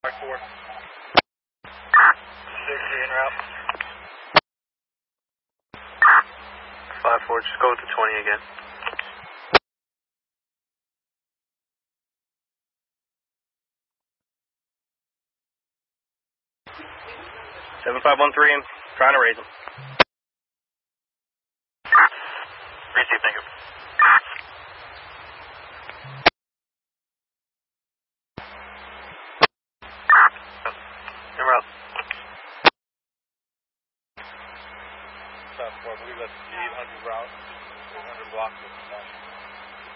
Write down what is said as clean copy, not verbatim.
4. 60 en route. 5-4, just go with the 20 again. Seven 513, I'm trying to raise him. Receive, thank you. En route. South 4, I believe that's the 800 route. 800 block.